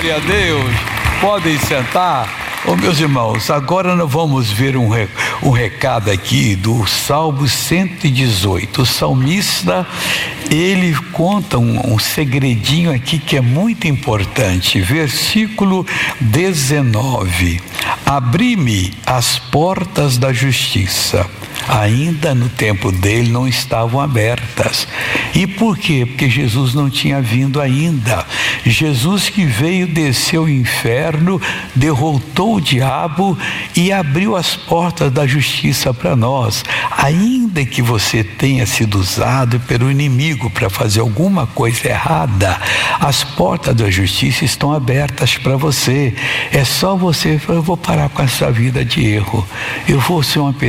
Glória a Deus. Podem sentar. Meus irmãos, agora nós vamos ver um recado aqui do Salmo 118. O salmista, ele conta um segredinho aqui que é muito importante. Versículo 19. Abri-me as portas da justiça. Ainda no tempo dele não estavam abertas. E por quê? Porque Jesus não tinha vindo ainda. Jesus que veio, desceu ao inferno, derrotou o diabo e abriu as portas da justiça para nós. Ainda que você tenha sido usado pelo inimigo para fazer alguma coisa errada, as portas da justiça estão abertas para você. É só você falar: eu vou parar com essa vida de erro, eu vou ser uma pessoa